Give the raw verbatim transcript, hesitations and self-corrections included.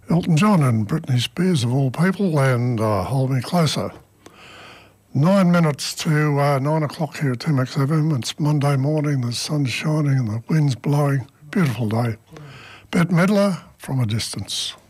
Elton John and Britney Spears of all people, and uh, Hold Me Closer. Nine minutes to uh, nine o'clock here at T M X F M. It's Monday morning, the sun's shining and the wind's blowing. Beautiful day. Bette Midler, From a Distance.